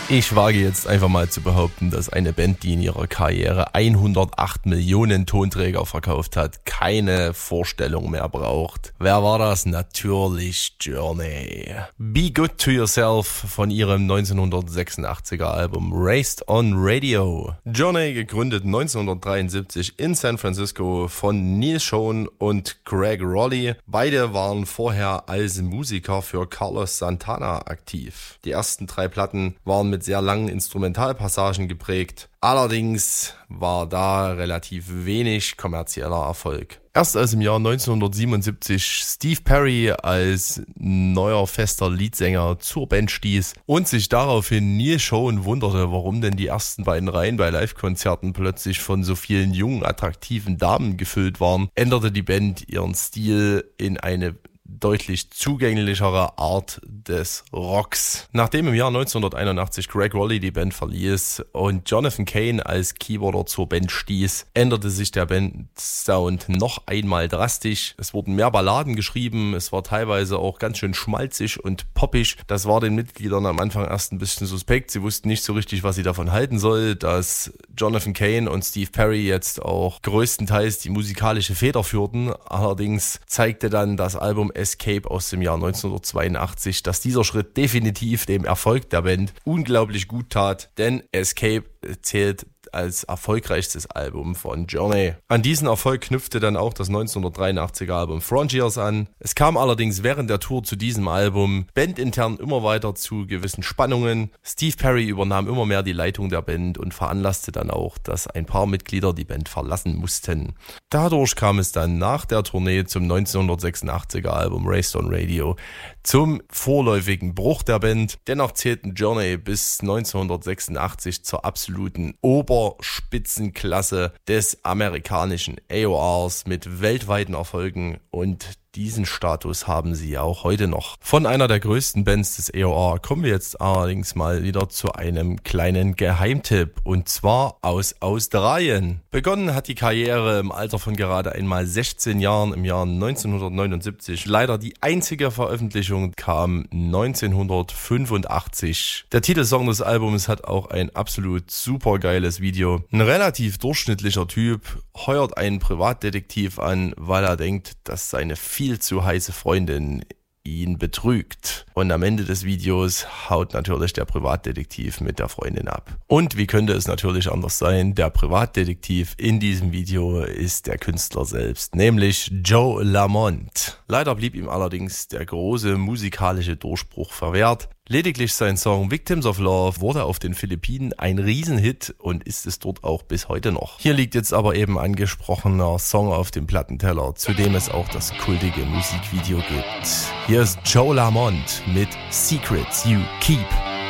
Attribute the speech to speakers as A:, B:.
A: Ich wage jetzt einfach mal zu behaupten, dass eine Band, die in ihrer Karriere 108 Millionen Tonträger verkauft hat, keine Vorstellung mehr braucht. Wer war das? Natürlich Journey. Be Good to Yourself von ihrem 1986er Album Raised on Radio. Journey, gegründet 1973 in San Francisco von Neil Schon und Greg Rowley. Beide waren vorher als Musiker für Carlos Santana aktiv. Die ersten 3 Platten waren mit sehr langen Instrumentalpassagen geprägt. Allerdings war da relativ wenig kommerzieller Erfolg. Erst als im Jahr 1977 Steve Perry als neuer fester Leadsänger zur Band stieß und sich daraufhin Neil Schon wunderte, warum denn die ersten beiden Reihen bei Live-Konzerten plötzlich von so vielen jungen, attraktiven Damen gefüllt waren, änderte die Band ihren Stil in eine deutlich zugänglichere Art des Rocks. Nachdem im Jahr 1981 Greg Rowley die Band verließ und Jonathan Cain als Keyboarder zur Band stieß, änderte sich der Bandsound noch einmal drastisch. Es wurden mehr Balladen geschrieben, es war teilweise auch ganz schön schmalzig und poppig. Das war den Mitgliedern am Anfang erst ein bisschen suspekt. Sie wussten nicht so richtig, was sie davon halten soll, dass Jonathan Cain und Steve Perry jetzt auch größtenteils die musikalische Feder führten. Allerdings zeigte dann das Album Escape aus dem Jahr 1982, dass dieser Schritt definitiv dem Erfolg der Band unglaublich gut tat, denn Escape zählt als erfolgreichstes Album von Journey. An diesen Erfolg knüpfte dann auch das 1983er Album Frontiers an. Es kam allerdings während der Tour zu diesem Album bandintern immer weiter zu gewissen Spannungen. Steve Perry übernahm immer mehr die Leitung der Band und veranlasste dann auch, dass ein paar Mitglieder die Band verlassen mussten. Dadurch kam es dann nach der Tournee zum 1986er Album Raised on Radio zum vorläufigen Bruch der Band. Dennoch zählten Journey bis 1986 zur absoluten Oberspitzenklasse des amerikanischen AORs mit weltweiten Erfolgen und diesen Status haben sie auch heute noch. Von einer der größten Bands des AOR kommen wir jetzt allerdings mal wieder zu einem kleinen Geheimtipp und zwar aus Australien. Begonnen hat die Karriere im Alter von gerade einmal 16 Jahren im Jahr 1979. Leider die einzige Veröffentlichung kam 1985. Der Titelsong des Albums hat auch ein absolut super geiles Video. Ein relativ durchschnittlicher Typ heuert einen Privatdetektiv an, weil er denkt, dass seine viel zu heiße Freundin ihn betrügt. Und am Ende des Videos haut natürlich der Privatdetektiv mit der Freundin ab. Und wie könnte es natürlich anders sein? Der Privatdetektiv in diesem Video ist der Künstler selbst, nämlich Joe Lamont. Leider blieb ihm allerdings der große musikalische Durchbruch verwehrt. Lediglich sein Song Victims of Love wurde auf den Philippinen ein Riesenhit und ist es dort auch bis heute noch. Hier liegt jetzt aber eben angesprochener Song auf dem Plattenteller, zu dem es auch das kultige Musikvideo gibt. Hier ist Joe Lamont mit Secrets You Keep.